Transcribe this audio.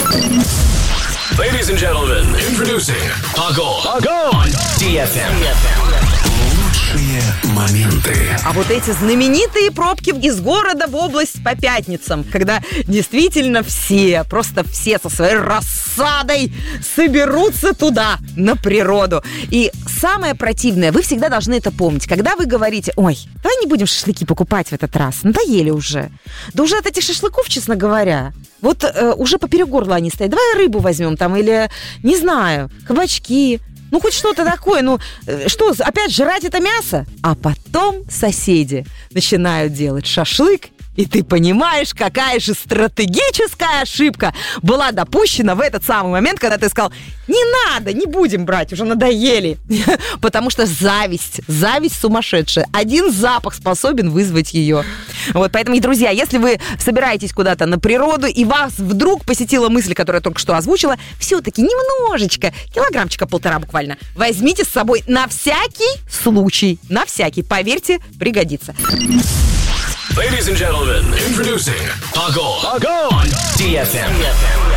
Ladies and gentlemen, introducing Ого on DFM. Лучшие моменты. А вот эти знаменитые пробки из города в область по пятницам, когда действительно все, просто все со своей рассадой соберутся туда, на природу. И самое противное, вы всегда должны это помнить, когда вы говорите: ой, давай не будем шашлыки покупать в этот раз, надоели уже. Да уже от этих шашлыков, честно говоря, вот уже поперек горла они стоят. Давай рыбу возьмем там или, не знаю, кабачки. Ну, хоть что-то такое. Ну, что, опять жрать это мясо? А потом соседи начинают делать шашлык, и ты понимаешь, какая же стратегическая ошибка была допущена в этот самый момент, когда ты сказал: не надо, не будем брать, уже надоели. Потому что зависть сумасшедшая. Один запах способен вызвать ее. Вот, поэтому, друзья, если вы собираетесь куда-то на природу, и вас вдруг посетила мысль, которую я только что озвучила, все-таки немножечко, килограммчика 1,5 буквально, возьмите с собой на всякий случай. На всякий, поверьте, пригодится. Ladies and gentlemen, introducing Ого on DFM.